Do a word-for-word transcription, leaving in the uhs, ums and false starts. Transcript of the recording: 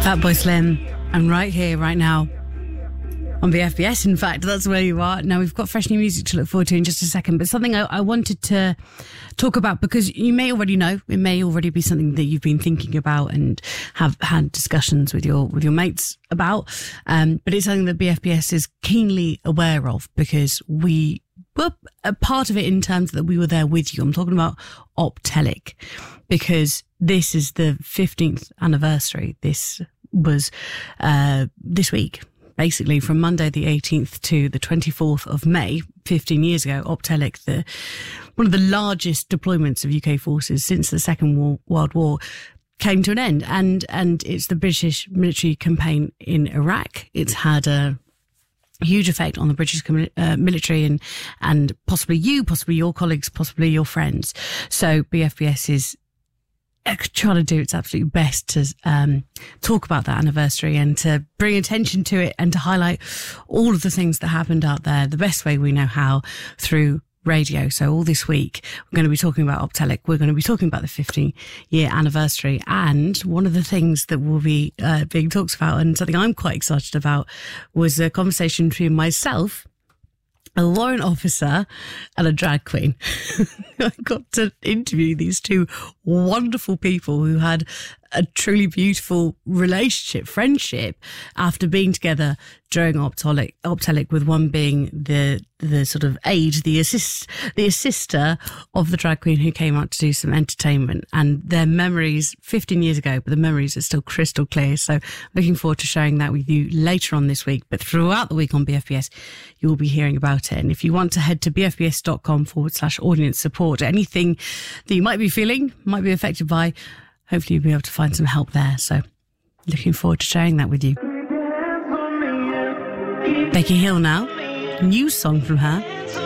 Fatboy Slim, and right here, right now, on B F B S, in fact, that's where you are. Now, we've got fresh new music to look forward to in just a second, but something I, I wanted to talk about, because you may already know, it may already be something that you've been thinking about and have had discussions with your with your mates about, um, but it's something that B F B S is keenly aware of, because we were a part of it in terms that we were there with you. I'm talking about Optelic, because this is the fifteenth anniversary. This was uh, this week. Basically, from Monday the eighteenth to the twenty-fourth of May, fifteen years ago, Optelic, the one of the largest deployments of U K forces since the Second War, World War, came to an end. And and it's the British military campaign in Iraq. It's had a huge effect on the British uh, military and and possibly you, possibly your colleagues, possibly your friends. So B F B S is trying to do its absolute best to um, talk about that anniversary and to bring attention to it and to highlight all of the things that happened out there the best way we know how, through radio. So all this week, we're going to be talking about Optelic. We're going to be talking about the fifteen year anniversary. And one of the things that will be uh, being talked about, and something I'm quite excited about, was a conversation between myself, a warrant officer, and a drag queen. I got to interview these two wonderful people who had a truly beautiful relationship, friendship, after being together during Optelic, Optelic, with one being the the sort of aide, the assist, the assister of the drag queen who came out to do some entertainment. And their memories, fifteen years ago, but the memories are still crystal clear. So looking forward to sharing that with you later on this week. But throughout the week on B F B S, you will be hearing about it. And if you want to head to bfbs.com forward slash audience support, anything that you might be feeling, might be affected by, hopefully you'll be able to find some help there. So looking forward to sharing that with you. Becky Hill now, new song from her,